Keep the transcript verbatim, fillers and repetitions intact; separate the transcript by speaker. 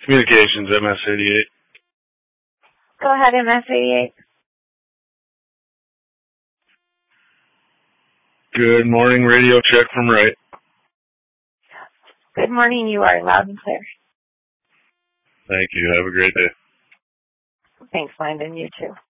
Speaker 1: Communications, M S eighty-eight.
Speaker 2: Go ahead, M S eighty-eight.
Speaker 1: Good morning, radio check from right.
Speaker 2: Good morning, you are loud and clear.
Speaker 1: Thank you. Have a great day.
Speaker 2: Thanks, Landon. You too.